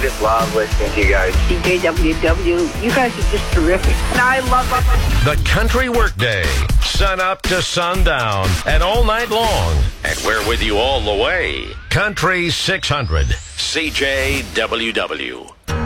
just love listening to you guys. CJWW, you guys are just terrific. And I love The Country Workday, sun up to sundown and all night long. And we're with you all the way. Country 600, CJWW.